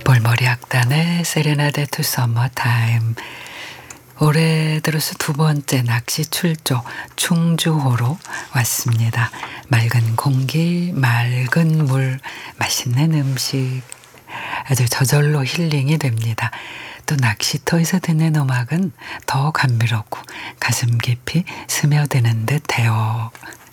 볼머리 악단의 세레나데 투 서머타임. 올해 들어서 두 번째 낚시 출조 충주호로 왔습니다. 맑은 공기, 맑은 물, 맛있는 음식, 아주 저절로 힐링이 됩니다. 또 낚시터에서 듣는 음악은 더 감미롭고 가슴 깊이 스며드는 듯해요.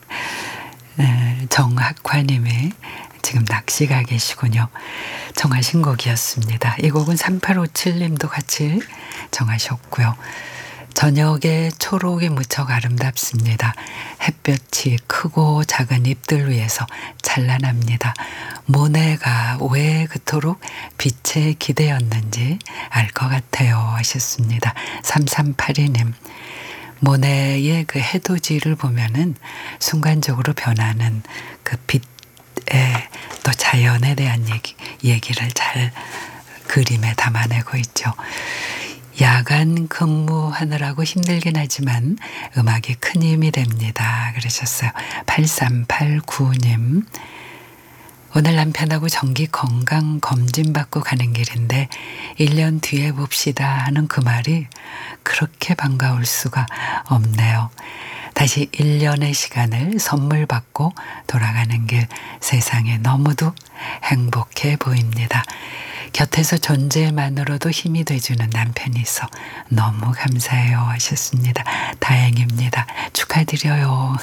정학화님이 지금 낚시가 계시군요. 정하신 곡이었습니다. 이 곡은 3857님도 같이 정하셨고요. 저녁에 초록이 무척 아름답습니다. 햇볕이 크고 작은 잎들 위에서 찬란합니다. 모네가 왜 그토록 빛에 기대었는지 알 것 같아요 하셨습니다. 3382님. 모네의 그 해돋이를 보면은 순간적으로 변하는 그 빛에 또 자연에 대한 얘기를 잘 그림에 담아내고 있죠. 야간 근무하느라고 힘들긴 하지만 음악이 큰 힘이 됩니다. 그러셨어요. 8389님. 오늘 남편하고 정기 건강 검진 받고 가는 길인데 1년 뒤에 봅시다 하는 그 말이 그렇게 반가울 수가 없네요. 다시 1년의 시간을 선물 받고 돌아가는 길, 세상에 너무도 행복해 보입니다. 곁에서 존재만으로도 힘이 돼주는 남편이 있어 너무 감사해요 하셨습니다. 다행입니다. 축하드려요.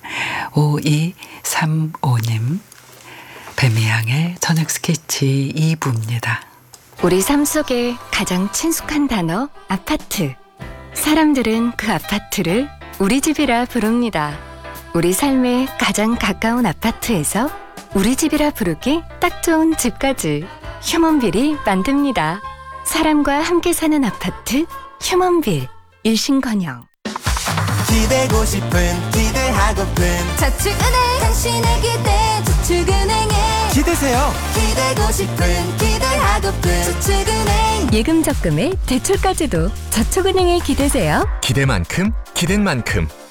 5235님. 뱀이양의 저녁 스케치 2부입니다. 우리 삶 속에 가장 친숙한 단어 아파트. 사람들은 그 아파트를 우리 집이라 부릅니다. 우리 삶에 가장 가까운 아파트에서 우리 집이라 부르기 딱 좋은 집까지 휴먼빌이 만듭니다. 사람과 함께 사는 아파트 휴먼빌. 일신건영. 기대고 싶은 기대하고픈 저축은행 당신의 기대 저축은행에 기대세요. 기대고 싶은 기대하고픈 저축은행 예금 적금에 대출까지도 저축은행에 기대세요. 기대만큼 기댄 만큼